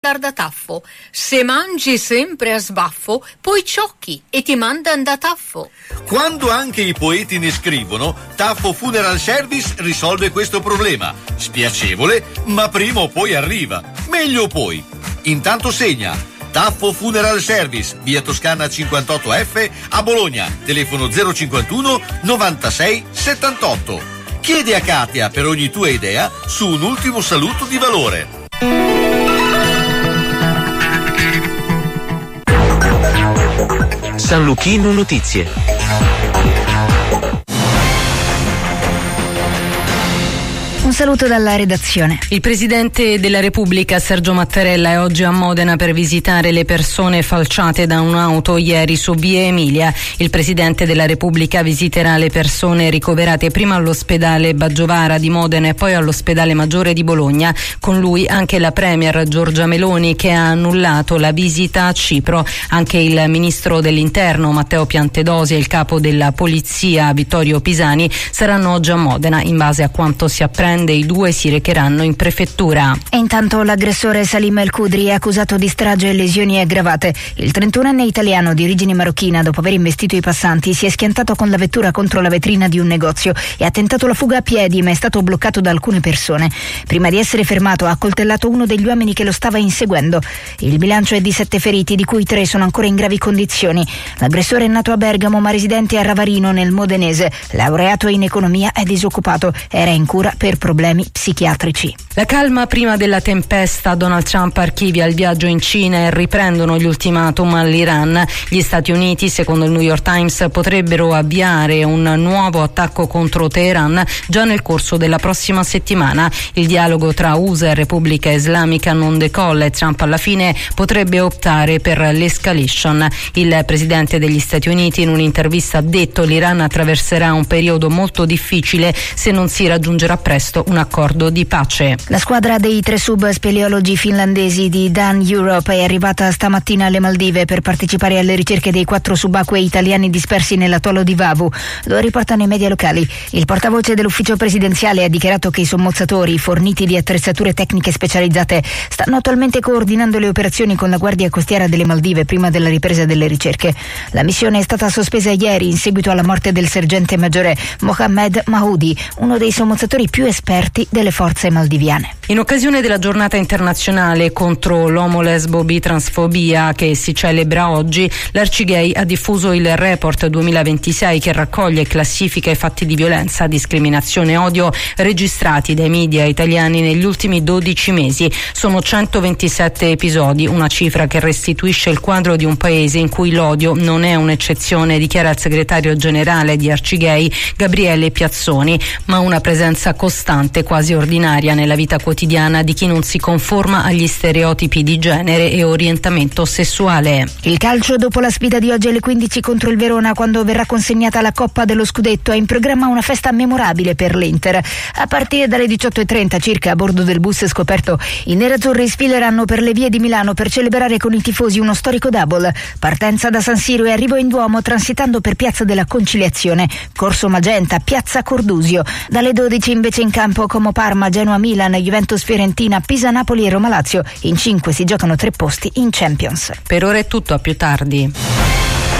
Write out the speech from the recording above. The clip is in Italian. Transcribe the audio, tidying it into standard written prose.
da taffo. Se mangi sempre a sbaffo, poi ciocchi e ti mandano da taffo. Quando anche i poeti ne scrivono, Taffo Funeral Service risolve questo problema. Spiacevole, ma prima o poi arriva. Meglio poi. Intanto segna: Taffo Funeral Service, via Toscana 58F a Bologna, telefono 051 96 78. Chiedi a Katia per ogni tua idea su un ultimo saluto di valore. San Luchino Notizie. Un saluto dalla redazione. Il Presidente della Repubblica Sergio Mattarella è oggi a Modena per visitare le persone falciate da un'auto ieri su via Emilia. Il Presidente della Repubblica visiterà le persone ricoverate prima all'ospedale Baggiovara di Modena e poi all'ospedale Maggiore di Bologna. Con lui anche la Premier Giorgia Meloni, che ha annullato la visita a Cipro. Anche il Ministro dell'Interno Matteo Piantedosi e il Capo della Polizia Vittorio Pisani saranno oggi a Modena. In base a quanto si apprende, i due si recheranno in prefettura. E intanto l'aggressore Salim El Khudri è accusato di strage e lesioni aggravate. Il 31enne italiano di origine marocchina, dopo aver investito i passanti, si è schiantato con la vettura contro la vetrina di un negozio e ha tentato la fuga a piedi, ma è stato bloccato da alcune persone. Prima di essere fermato ha accoltellato uno degli uomini che lo stava inseguendo. Il bilancio è di 7 feriti, di cui 3 sono ancora in gravi condizioni. L'aggressore è nato a Bergamo ma residente a Ravarino nel Modenese. Laureato in economia, è disoccupato. Era in cura per problemi psichiatrici. La calma prima della tempesta. Donald Trump archivia il viaggio in Cina e riprendono gli ultimatum all'Iran. Gli Stati Uniti, secondo il New York Times, potrebbero avviare un nuovo attacco contro Teheran già nel corso della prossima settimana. Il dialogo tra USA e Repubblica Islamica non decolla e Trump alla fine potrebbe optare per l'escalation. Il presidente degli Stati Uniti in un'intervista ha detto: l'Iran attraverserà un periodo molto difficile se non si raggiungerà presto un accordo di pace. La squadra dei 3 subspeleologi finlandesi di Dan Europe è arrivata stamattina alle Maldive per partecipare alle ricerche dei 4 subacquei italiani dispersi nell'atollo di Vavu. Lo riportano i media locali. Il portavoce dell'ufficio presidenziale ha dichiarato che i sommozzatori, forniti di attrezzature tecniche specializzate, stanno attualmente coordinando le operazioni con la Guardia Costiera delle Maldive prima della ripresa delle ricerche. La missione è stata sospesa ieri in seguito alla morte del sergente maggiore Mohammed Mahoudi, uno dei sommozzatori più esperti delle forze maldiviane. In occasione della giornata internazionale contro l'omo-lesbo-bi-transfobia che si celebra oggi, l'Arcigay ha diffuso il report 2026 che raccoglie e classifica i fatti di violenza, discriminazione e odio registrati dai media italiani negli ultimi 12 mesi. Sono 127 episodi, una cifra che restituisce il quadro di un paese in cui l'odio non è un'eccezione, dichiara il segretario generale di Arcigay Gabriele Piazzoni, ma una presenza costante, quasi ordinaria nella vita quotidiana di chi non si conforma agli stereotipi di genere e orientamento sessuale. Il calcio, dopo la sfida di oggi alle 15 contro il Verona, quando verrà consegnata la Coppa dello Scudetto, è in programma una festa memorabile per l'Inter. A partire dalle 18:30 circa, a bordo del bus scoperto, i nerazzurri sfileranno per le vie di Milano per celebrare con i tifosi uno storico double. Partenza da San Siro e arrivo in Duomo transitando per Piazza della Conciliazione, Corso Magenta, Piazza Cordusio. Dalle 12 invece in campo Como Parma, Genoa Milan, Juventus Fiorentina, Pisa Napoli e Roma Lazio. In 5 si giocano 3 posti in Champions. Per ora è tutto, a più tardi.